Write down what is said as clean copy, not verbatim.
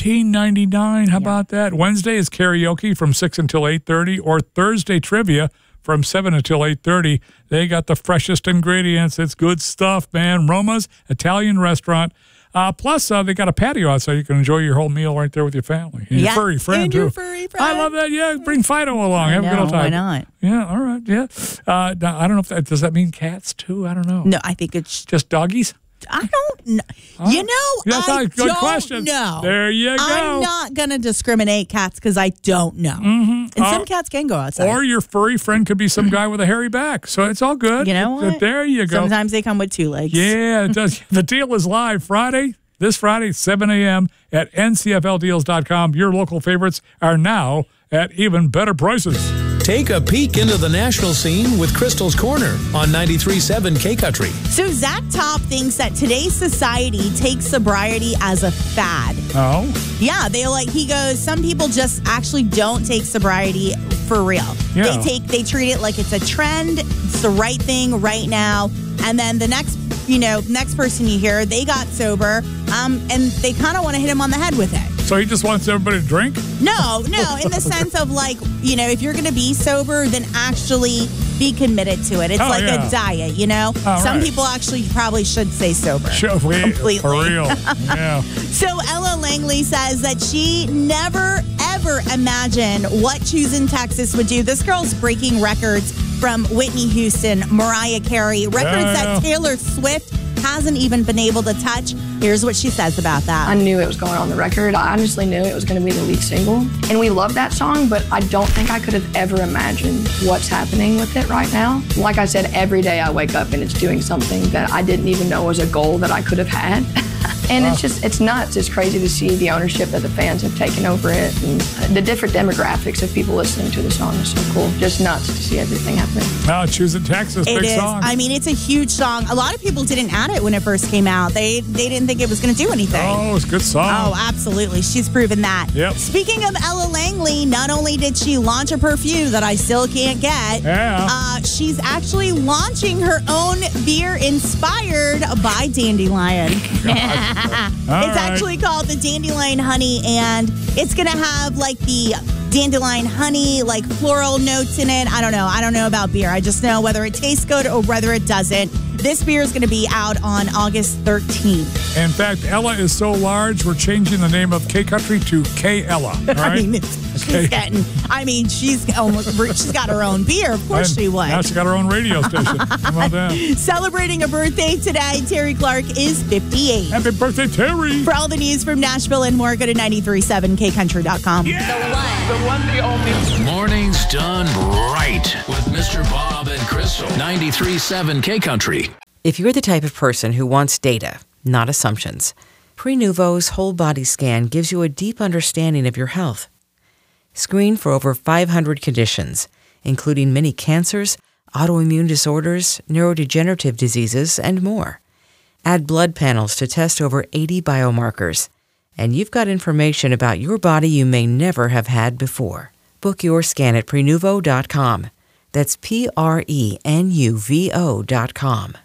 $14.99. How about that? Wednesday is karaoke from 6 until 8:30, or Thursday trivia from 7 until 8:30. They got the freshest ingredients. It's good stuff, man. Roma's Italian restaurant. Plus, they got a patio outside. You can enjoy your whole meal right there with your family. And your furry friend, too. Your furry friend. I love that. Yeah, bring Fido along. Have a good old time. Why not? Yeah, all right. Yeah. Now, I don't know if does that mean cats, too? I don't know. No, I think it's just doggies. I don't know. You know, that's I a good don't question. know. There you go. I'm not going to discriminate cats because I don't know. And some cats can go outside. Or your furry friend could be some guy with a hairy back. So it's all good. You know what? There you go. Sometimes they come with 2 legs. Yeah, it does. The deal is live this Friday, 7 a.m. at ncfldeals.com. Your local favorites are now at even better prices. Take a peek into the national scene with Crystal's Corner on 93.7 K-Country. So Zach Top thinks that today's society takes sobriety as a fad. Oh? Yeah, he goes, some people just actually don't take sobriety for real. Yeah. They treat it like it's a trend, it's the right thing right now. And then the next person you hear, they got sober, and they kind of want to hit him on the head with it. So he just wants everybody to drink? No, in the sense of if you're going to be sober, then actually be committed to it. It's a diet, Some people actually probably should say sober. Completely. For real. Yeah. So Ella Langley says that she never, ever imagined what choosing Texas would do. This girl's breaking records from Whitney Houston, Mariah Carey, records that Taylor Swift hasn't even been able to touch. Here's what she says about that. I knew it was going on the record. I honestly knew it was going to be the lead single. And we love that song, but I don't think I could have ever imagined what's happening with it right now. Like I said, every day I wake up and it's doing something that I didn't even know was a goal that I could have had. And it's nuts. It's crazy to see the ownership that the fans have taken over it, and the different demographics of people listening to the song is so cool. Just nuts to see everything happening. Oh, Choosing Texas, big song. I mean, it's a huge song. A lot of people didn't add it when it first came out. They didn't think it was going to do anything. Oh, it's a good song. Oh, absolutely. She's proven that. Yep. Speaking of Ella Langley, not only did she launch a perfume that I still can't get, she's actually launching her own beer inspired by Dandelion. It's actually called the Dandelion Honey, and it's going to have the dandelion honey, floral notes in it. I don't know about beer. I just know whether it tastes good or whether it doesn't. This beer is going to be out on August 13th. In fact, Ella is so large, we're changing the name of K-Country to K-Ella. Right? She's got her own beer. Of course she would. Now she's got her own radio station. How about that? Celebrating a birthday today, Terry Clark is 58. Happy birthday, Terry. For all the news from Nashville and more, go to 93.7kcountry.com. Yeah. The one, the only. Mornings done right with Mr. Bob and Crystal. 93.7 K-Country. If you're the type of person who wants data, not assumptions, Prenuvo's whole body scan gives you a deep understanding of your health. Screen for over 500 conditions, including many cancers, autoimmune disorders, neurodegenerative diseases, and more. Add blood panels to test over 80 biomarkers, and you've got information about your body you may never have had before. Book your scan at Prenuvo.com. That's Prenuvo.com.